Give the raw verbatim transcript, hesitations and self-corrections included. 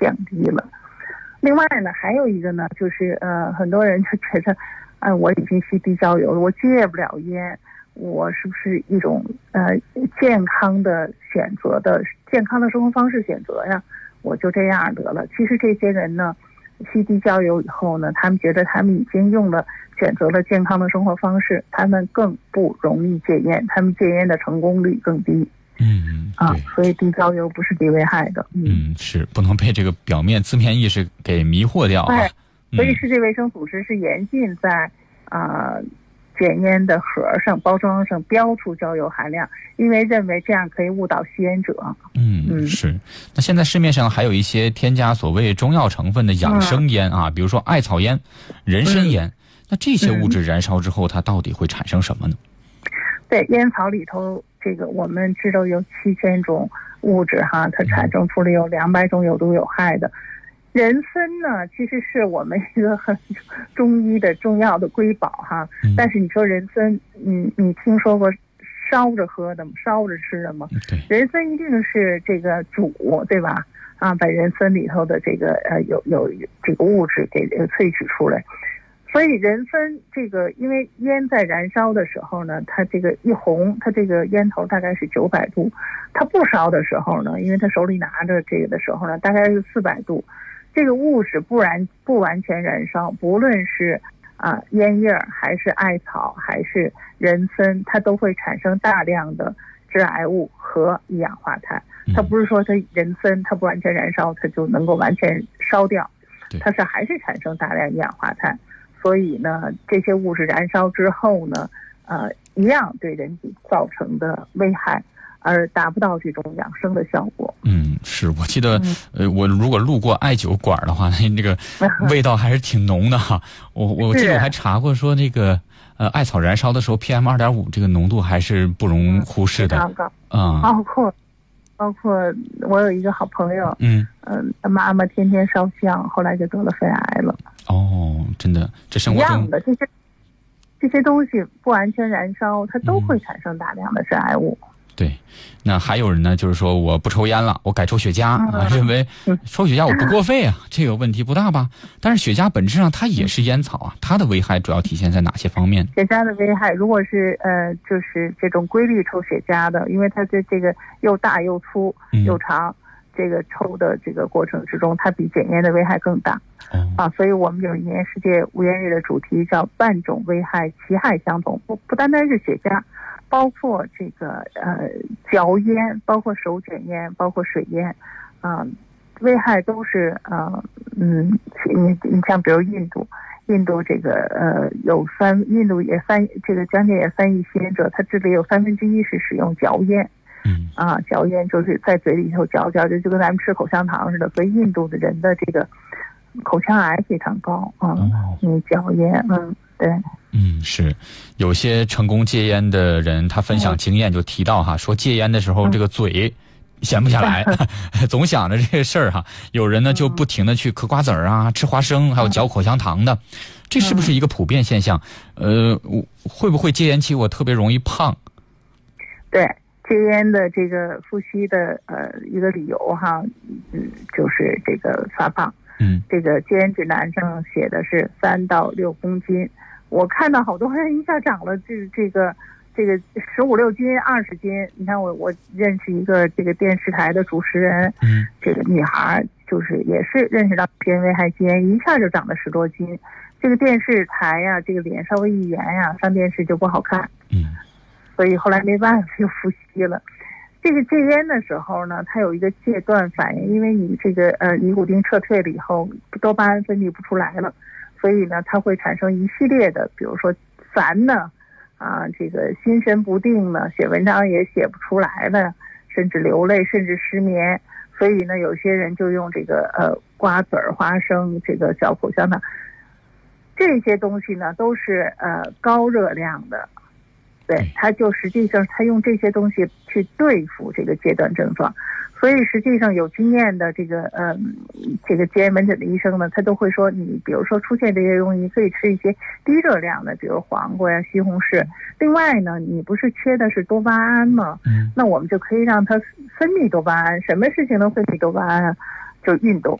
降低了。另外呢，还有一个呢，就是呃，很多人就觉得，啊、呃，我已经吸地焦油了，我戒不了烟，我是不是一种呃健康的选择的健康的生活方式选择呀？我就这样得了。其实这些人呢，吸地焦油以后呢，他们觉得他们已经用了选择了健康的生活方式，他们更不容易戒烟，他们戒烟的成功率更低。 嗯， 啊，所以地焦油不是低危害的。 嗯，嗯是不能被这个表面字面意识给迷惑掉啊。 对，所以世界卫生组织是严禁在啊、呃、检烟的盒上、包装上标出焦油含量，因为认为这样可以误导吸烟者。 嗯，嗯是。那现在市面上还有一些添加所谓中药成分的养生烟啊，嗯、比如说艾草烟、人参烟，嗯、那这些物质燃烧之后，它到底会产生什么呢？ 对，烟草里头，这个我们知道有七千种物质哈，它产生出了有两百种有毒有害的。人参呢，其实是我们一个很中医的重要的瑰宝哈。嗯、但是你说人参，嗯，你听说过烧着喝的吗？烧着吃的吗？ 对， 人参一定是这个煮，对吧？啊，把人参里头的这个呃有有这个物质给萃取出来。所以人参这个，因为烟在燃烧的时候呢，它这个一红，它这个烟头大概是九百度，它不烧的时候呢，因为它手里拿着这个的时候呢，大概是四百度。这个物质不然不完全燃烧，不论是啊烟叶还是艾草还是人参，它都会产生大量的致癌物和一氧化碳。它不是说它人参它不完全燃烧，它就能够完全烧掉，它是还是产生大量一氧化碳。所以呢，这些物质燃烧之后呢，呃，一样对人体造成的危害，而达不到这种养生的效果。 嗯，是我记得，嗯、呃，我如果路过艾灸馆的话，那这个味道还是挺浓的哈。我我记得我还查过说，那个呃，艾草燃烧的时候 P M 二点五 这个浓度还是不容忽视的。 非常高。 嗯， 包括包括我有一个好朋友， 嗯嗯、呃，他妈妈天天烧香，后来就得了肺癌了。 哦，真的，这生活中一样的这些这些东西不完全燃烧，它都会产生大量的致癌物。 嗯、对，那还有人呢，就是说我不抽烟了，我改抽雪茄，嗯啊、认为抽雪茄我不过肺啊，嗯、这个问题不大吧？但是雪茄本质上它也是烟草啊，它的危害主要体现在哪些方面？ 雪茄的危害，如果是呃，就是这种规律抽雪茄的，因为它的这个又大又粗又长。嗯这个抽的这个过程之中，它比卷烟的危害更大， 嗯、 啊，所以我们有一年世界无烟日的主题叫“半种危害，其害相同”，不不单单是雪茄，包括这个呃嚼烟，包括手卷烟，包括水烟，啊、呃，危害都是呃嗯，你你像比如印度，印度这个呃有三，印度也三这个将近也三亿吸烟者，它这里有三分之一是使用嚼烟。 嗯啊，嚼烟就是在嘴里头嚼嚼，就就跟咱们吃口香糖似的，所以印度的人的这个口腔癌非常高啊。嗯，嚼烟，嗯，对， 嗯，是有些成功戒烟的人，他分享经验就提到哈，说戒烟的时候这个嘴闲不下来，嗯、总想着这个事儿哈。有人呢就不停的去嗑瓜子儿啊，吃花生，还有嚼口香糖的，这是不是一个普遍现象？呃，会不会戒烟期我特别容易胖？ 对。戒烟的这个呼吸的呃一个理由哈，嗯，就是这个发胖。 嗯， 这个戒烟指南上写的是三到六公斤，我看到好多人一下长了这这个这个十五六斤、二十斤。你看我我认识一个这个电视台的主持人， 嗯， 这个女孩就是也是认识到戒烟危害，戒烟一下就长了十多斤。这个电视台呀，这个脸稍微一圆呀，上电视就不好看。 嗯。 所以后来没办法就复吸了。这个戒烟的时候呢，它有一个戒断反应，因为你这个呃尼古丁撤退了以后，多巴胺分泌不出来了，所以呢，它会产生一系列的，比如说烦呢，啊，这个心神不定呢，写文章也写不出来了，甚至流泪，甚至失眠。所以呢，有些人就用这个呃瓜子儿、花生、这个小口香糖，这些东西呢都是呃高热量的。对，他就实际上他用这些东西去对付这个戒断症状，所以实际上有经验的这个嗯这个戒烟门诊的医生呢，他都会说，你比如说出现这些东西，可以吃一些低热量的，比如黄瓜呀、西红柿。另外呢，你不是缺的是多巴胺吗？ 嗯， 那我们就可以让它分泌多巴胺。什么事情能分泌多巴胺啊？就运动。